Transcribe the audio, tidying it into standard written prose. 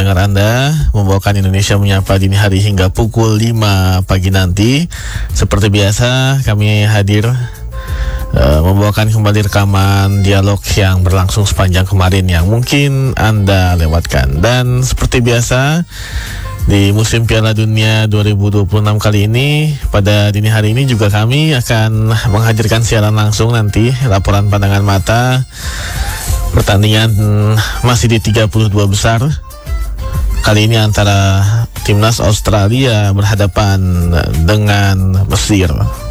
pendengar Anda, membawakan Indonesia Menyapa dini hari hingga pukul 5 pagi nanti. Seperti biasa, kami hadir membawakan kembali rekaman dialog yang berlangsung sepanjang kemarin yang mungkin Anda lewatkan. Dan seperti biasa, di musim Piala Dunia 2026 kali ini, pada dini hari ini juga kami akan menghadirkan siaran langsung nanti, laporan pandangan mata. Pertandingan masih di 32 besar. Kali ini antara timnas Australia berhadapan dengan Mesir.